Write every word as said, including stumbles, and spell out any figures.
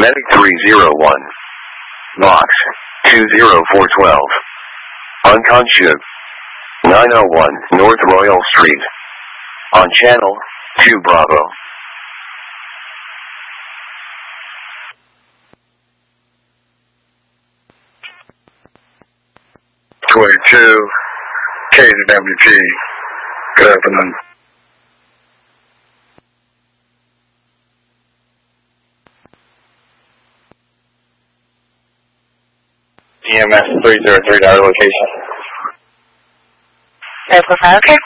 Medic three zero one. Box two zero four one two. Unconscious. nine oh one North Royal Street. On channel two Bravo. twenty-two K Z W P. Good afternoon. E M S three zero three, our location. Local five, okay.